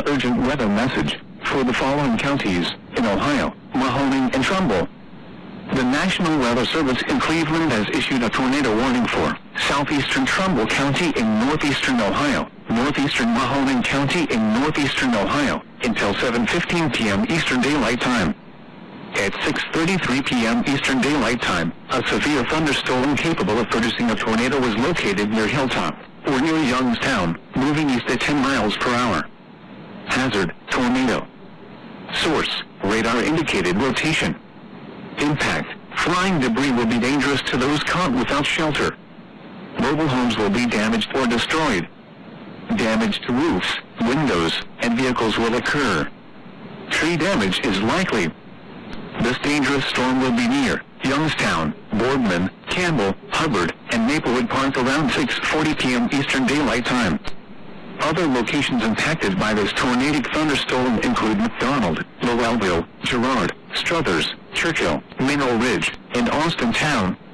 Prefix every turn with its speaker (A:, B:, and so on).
A: urgent weather message for the following counties in Ohio: Mahoning and Trumbull. The National Weather Service in Cleveland has issued a tornado warning for southeastern Trumbull County in northeastern Ohio, northeastern Mahoning County in northeastern Ohio, until 7:15 p.m. Eastern Daylight Time. At 6:33 p.m. Eastern Daylight Time, a severe thunderstorm capable of producing a tornado was located near Hilltop, or near Youngstown, moving east at 10 miles per hour. Hazard: tornado. Source: radar indicated rotation. Impact: flying debris will be dangerous to those caught without shelter. Mobile homes will be damaged or destroyed. Damage to roofs, windows, and vehicles will occur. Tree damage is likely. This dangerous storm will be near Youngstown, Boardman, Campbell, Hubbard, and Maplewood Park around 6:40 p.m. Eastern Daylight Time. Other locations impacted by this tornadic thunderstorm include McDonald, Lowellville, Girard, Struthers, Churchill, Mineral Ridge, and Austin Town.